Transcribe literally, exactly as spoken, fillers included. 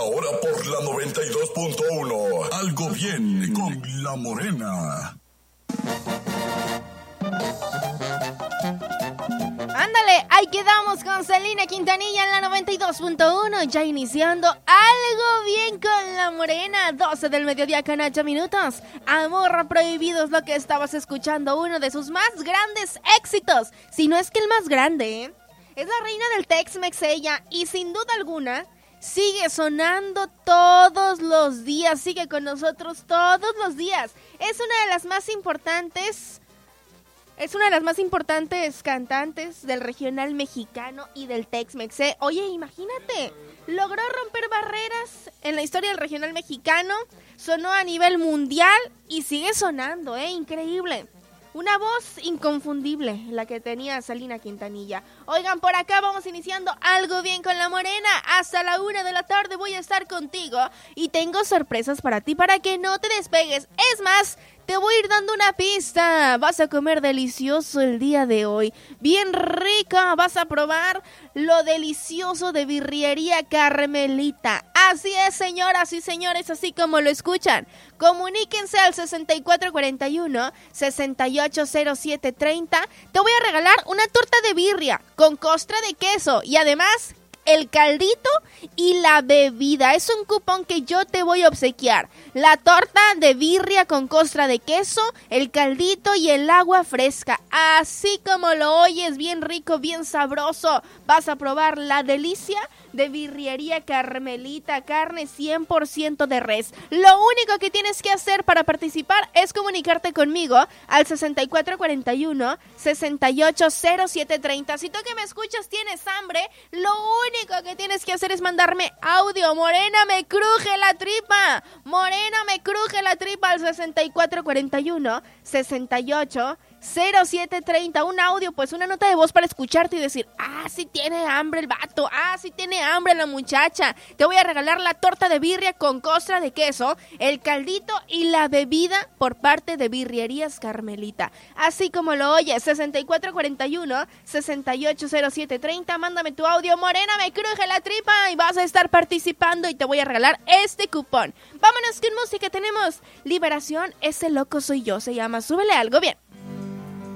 Ahora por la noventa y dos punto uno. Algo bien con La Morena. Ándale, ahí quedamos con Selena Quintanilla en la noventa y dos punto uno, ya iniciando Algo Bien con La Morena, doce del mediodía con ocho minutos. Amor Prohibido es lo que estabas escuchando, uno de sus más grandes éxitos, si no es que el más grande, ¿eh? Es la reina del Tex-Mex ella, y sin duda alguna sigue sonando todos los días, sigue con nosotros todos los días. Es una de las más importantes... Es una de las más importantes cantantes del regional mexicano y del Tex-Mex, ¿eh? Oye, imagínate, logró romper barreras en la historia del regional mexicano, sonó a nivel mundial y sigue sonando, ¿eh? Increíble. Una voz inconfundible, la que tenía Selena Quintanilla. Oigan, por acá vamos iniciando Algo Bien con La Morena. Hasta la una de la tarde voy a estar contigo y tengo sorpresas para ti para que no te despegues. Es más, te voy a ir dando una pista. Vas a comer delicioso el día de hoy. Bien rica. Vas a probar lo delicioso de Birrería Carmelita. Así es, señoras y señores, así como lo escuchan. Comuníquense al sesenta y cuatro cuarenta y uno, sesenta y ocho cero siete treinta. Te voy a regalar una torta de birria con costra de queso y además el caldito y la bebida. Es un cupón que yo te voy a obsequiar. La torta de birria con costra de queso, el caldito y el agua fresca. Así como lo oyes, bien rico, bien sabroso. Vas a probar la delicia de Birrería Carmelita, carne cien por ciento de res. Lo único que tienes que hacer para participar es comunicarte conmigo al sesenta y cuatro cuarenta y uno, sesenta y ocho cero siete treinta. Si tú que me escuchas tienes hambre, lo único que tienes que hacer es mandarme audio. Morena, me cruje la tripa. Morena, me cruje la tripa al sesenta y cuatro cuarenta y uno, sesenta y ocho cero siete treinta. Un audio, pues una nota de voz para escucharte y decir, ah, sí tiene hambre el vato, ah, sí tiene hambre la muchacha. Te voy a regalar la torta de birria con costra de queso, el caldito y la bebida por parte de Birrerías Carmelita. Así como lo oyes, sesenta y cuatro cuarenta y uno, sesenta y ocho cero siete treinta. Mándame tu audio, Morena, me cruje la tripa, y vas a estar participando y te voy a regalar este cupón. Vámonos con música, tenemos Liberación, Ese Loco Soy Yo, se llama Súbele Algo Bien.